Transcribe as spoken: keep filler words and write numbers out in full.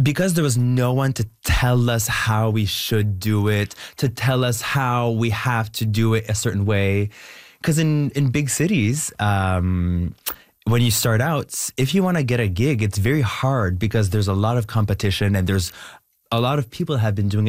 because there was no one to tell us how we should do it, to tell us how we have to do it a certain way. Because in, in big cities, um, when you start out, if you want to get a gig, it's very hard because there's a lot of competition and there's a lot of people have been doing it